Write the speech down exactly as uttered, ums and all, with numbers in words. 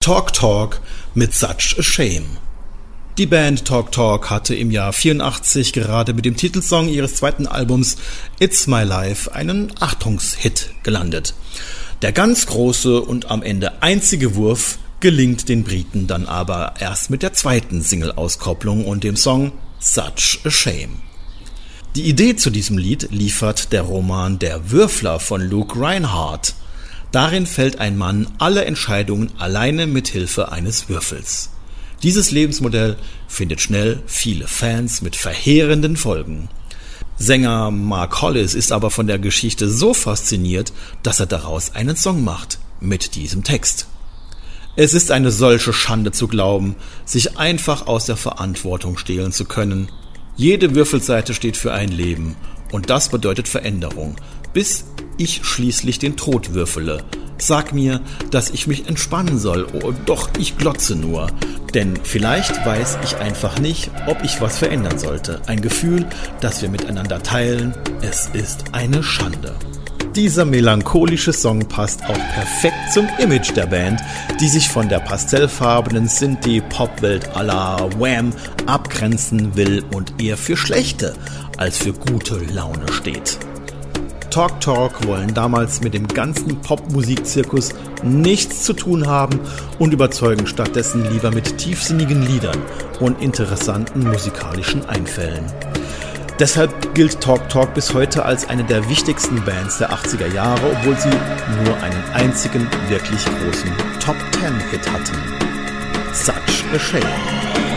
Talk Talk mit Such a Shame. Die Band Talk Talk hatte im Jahr vierundachtzig gerade mit dem Titelsong ihres zweiten Albums It's My Life einen Achtungshit gelandet. Der ganz große und am Ende einzige Wurf gelingt den Briten dann aber erst mit der zweiten Single-Auskopplung und dem Song Such a Shame. Die Idee zu diesem Lied liefert der Roman Der Würfler von Luke Rhinehart. Darin fällt ein Mann alle Entscheidungen alleine mit Hilfe eines Würfels. Dieses Lebensmodell findet schnell viele Fans mit verheerenden Folgen. Sänger Mark Hollis ist aber von der Geschichte so fasziniert, dass er daraus einen Song macht mit diesem Text. Es ist eine solche Schande zu glauben, sich einfach aus der Verantwortung stehlen zu können. Jede Würfelseite steht für ein Leben und das bedeutet Veränderung, bis ich schließlich den Tod würfele. Sag mir, dass ich mich entspannen soll, oh, doch ich glotze nur. Denn vielleicht weiß ich einfach nicht, ob ich was verändern sollte. Ein Gefühl, das wir miteinander teilen. Es ist eine Schande. Dieser melancholische Song passt auch perfekt zum Image der Band, die sich von der pastellfarbenen Synthie-Pop-Welt à la Wham abgrenzen will und eher für schlechte als für gute Laune steht. Talk Talk wollen damals mit dem ganzen Popmusikzirkus nichts zu tun haben und überzeugen stattdessen lieber mit tiefsinnigen Liedern und interessanten musikalischen Einfällen. Deshalb gilt Talk Talk bis heute als eine der wichtigsten Bands der achtziger Jahre, obwohl sie nur einen einzigen wirklich großen Top Ten Hit hatten. Such a Shame.